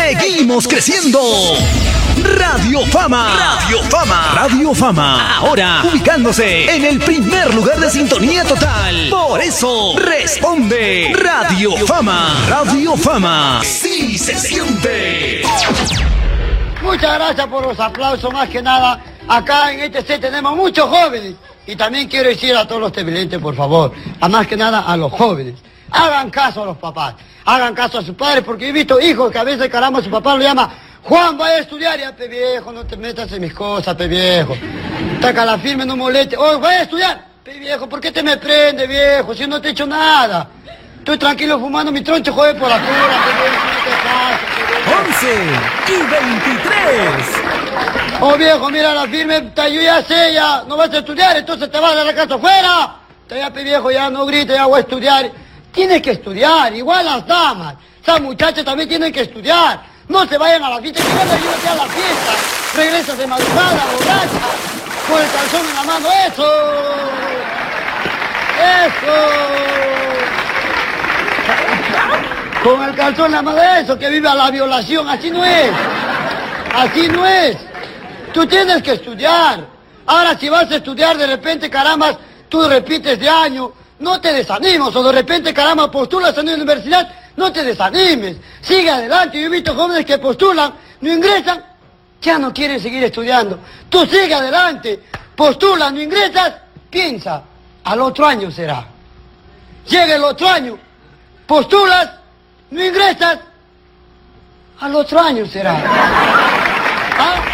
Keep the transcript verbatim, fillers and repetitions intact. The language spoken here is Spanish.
seguimos creciendo. Radio Fama. Radio Fama. Radio Fama. Ahora ubicándose en el primer lugar de sintonía total. Por eso responde Radio Fama. Radio Fama. Sí se siente. Muchas gracias por los aplausos. Más que nada, acá en este set tenemos muchos jóvenes. Y también quiero decir a todos los televidentes, por favor, a más que nada a los jóvenes, hagan caso a los papás, hagan caso a sus padres, porque he visto hijos que a veces, caramba, su papá lo llama: Juan, vaya a estudiar. Ya, pe viejo, no te metas en mis cosas, pe viejo. Taca la firme, no moleste. Oye, vaya a estudiar. Pe viejo, ¿por qué te me prende, viejo? Si no te he hecho nada. Estoy tranquilo fumando mi troncho, joder, por la cura, pe viejo, no te pases, pe viejo. once y veintitrés. Oh, viejo, mira la firme, yo ya sé, ya, no vas a estudiar, entonces te vas de la casa afuera. Te ya, pe viejo, ya no grites, ya voy a estudiar. Tienes que estudiar, igual las damas. Esas muchachas también tienen que estudiar. No se vayan a la fiesta, que cuando yo a la fiesta, regresas de madrugada, borracha, con el calzón en la mano, eso, eso, con el calzón en la mano, eso, que viva la violación, así no es, así no es, tú tienes que estudiar. Ahora si vas a estudiar de repente, caramba, tú repites de año, no te desanimes, o de repente, caramba, postulas en la universidad, no te desanimes, sigue adelante. Yo he visto jóvenes que postulan, no ingresan, ya no quieren seguir estudiando. Tú sigue adelante, postulas, no ingresas, piensa, al otro año será. Llega el otro año, postulas, no ingresas, al otro año será. ¿Ah?